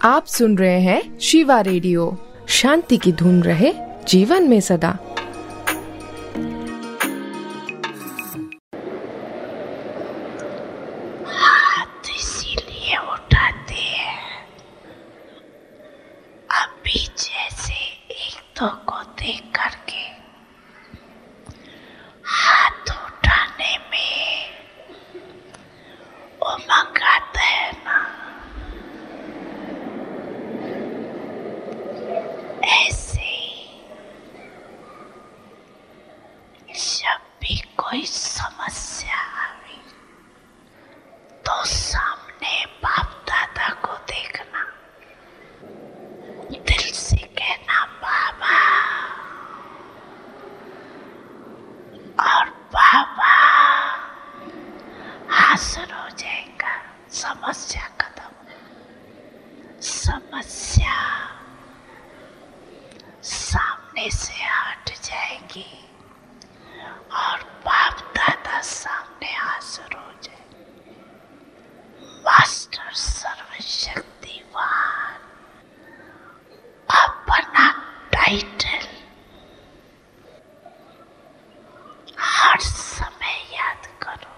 आप सुन रहे हैं शिवा रेडियो। शांति की धुन रहे जीवन में सदा। हाथ इसीलिए उठाते हैं अभी जैसे एक दो को देख करके हाथ उठाने में उमंग आता है ना, ऐसे जब भी कोई समस्या आई तो सामने बाप दादा को देखना, दिल से कहना बाबा, और बाबा हाजिर हो जाएगा। समस्या खत्म, समस्या सामने से हट जाएगी और बाप दादा सामने हाजिर हो जाए। मास्टर सर्वशक्तिवान अपना टाइटल हर समय याद करो।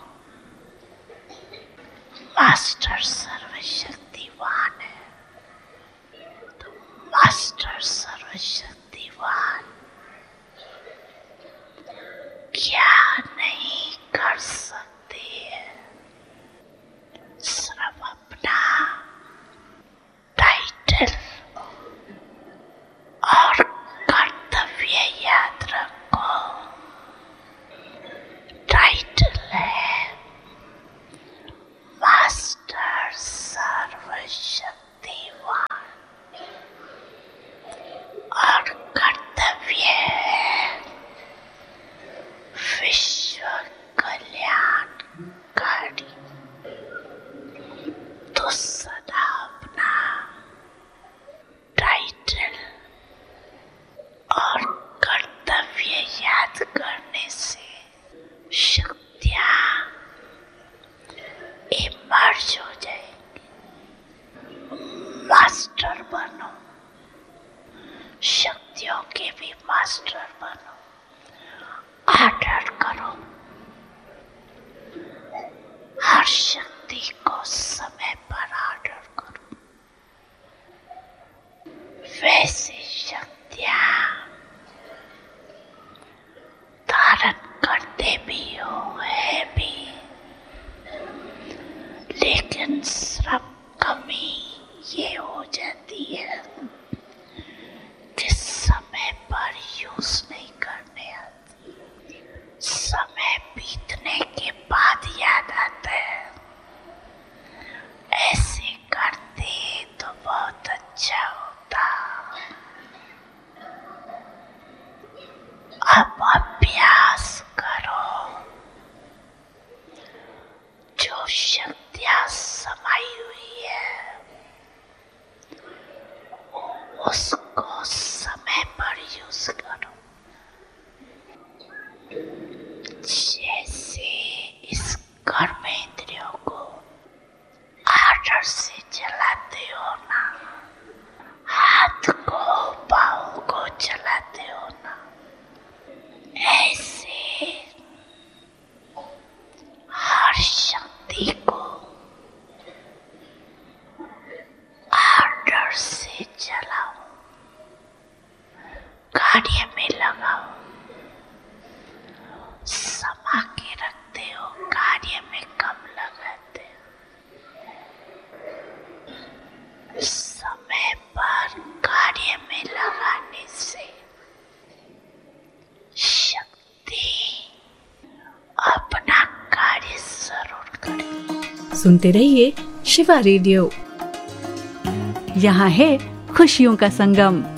मास्टर सर्वशक्तिवान है तो मास्टर सर्वशक्तिवान क्या नहीं कर सकते हैं। सिर्फ अपना टाइटल और कर्तव्य याद रखो। टाइटल है मास्टर सर्वशक्तिवान और कर्तव्य है विश्व कल्याणकारी। तो सदा अपना टाइटल और कर्तव्य याद करने से शक्तियाँ इमर्ज हो जाएंगी। मास्टर बनो, शक्तियों के भी मास्टर बनो। आदर करो, हर शक्ति को समय पर आदर करो। वैसे शक्तियाँ धारण करते भी हो है भी, लेकिन सिर्फ कमी ये हो जाती है कि समय पर यूज नहीं करने आती। समय बीतने के बाद याद आता है, ऐसे करते तो बहुत अच्छा होता। अब अभ्यास करो, जो शक्तियाँ समाई हुई है उसको समय पर यूज करो। जैसे इस कर्मेंद्रियों को आदर से चलाते हो ना, हाथ को पाँव को चलाते हो ना, ऐसे हर शक्ति को आदर से चलाओ, कार्य में लगाओ। समा के रखते हो, कार्य में कम लगाते हो। समय पर कार्य में लगाने से शक्ति अपना कार्य जरूर करे। सुनते रहिए शिवा रेडियो। यहाँ है खुशियों का संगम।